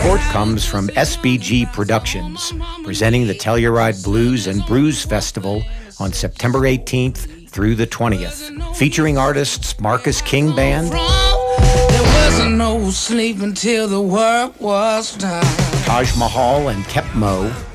support comes from SBG Productions, presenting the Telluride Blues and Brews Festival on September 18th through the 20th, featuring artists Marcus King Band, there wasn't no sleep until the work was done. Taj Mahal and Kepmo,